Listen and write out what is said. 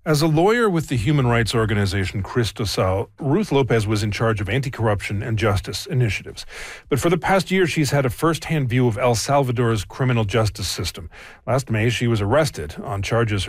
As a lawyer with the human rights organization Cristosal, Ruth Lopez was in charge of anti-corruption and justice initiatives. But for the past year, she's had a first-hand view of El Salvador's criminal justice system. Last May, she was arrested on charges